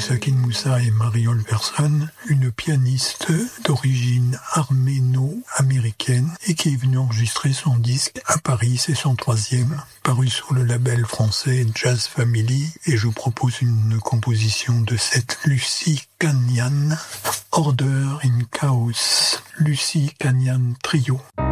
Moussa Kin Moussa et Mariole Persson, une pianiste d'origine arméno-américaine et qui est venue enregistrer son disque à Paris, c'est son 3e, paru sur le label français Jazz Family, et je vous propose une composition de cette Lucy Canyan, Order in Chaos, Lucy Canyan Trio.